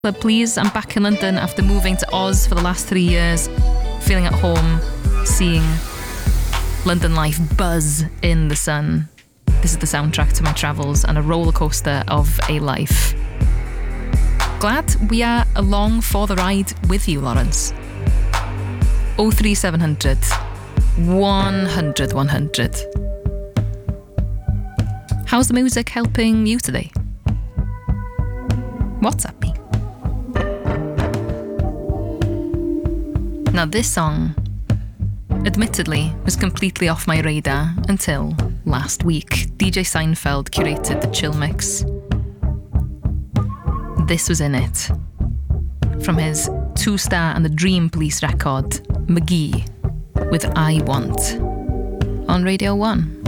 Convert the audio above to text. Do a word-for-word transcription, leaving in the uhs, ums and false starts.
Please, I'm back in London after moving to Oz for the last three years, feeling at home, seeing London life buzz in the sun. This is the soundtrack to my travels and a roller coaster of a life. Glad we are along for the ride with you, Lawrence. oh three seven hundred, one hundred, one hundred. How's the music helping you today? WhatsApp me. Now this song, admittedly, was completely off my radar until last week. D J Seinfeld curated the chill mix. This was in it. From his Two Star and the Dream Police record, McGee with I Want on Radio one.